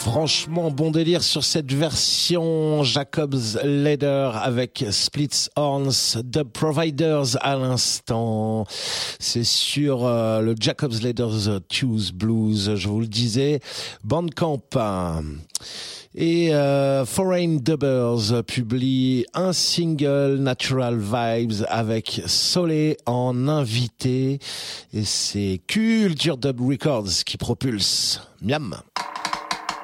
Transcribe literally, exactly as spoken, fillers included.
Franchement, bon délire sur cette version Jacob's Ladder avec Splits Horns, Dub Providers à l'instant. C'est sur euh, le Jacob's Ladder's Tues Blues, je vous le disais. Bandcamp. Et euh, Foreign Dubbers publie un single, Natural Vibes, avec Solé en invité. Et c'est Culture Dub Records qui propulse. Miam.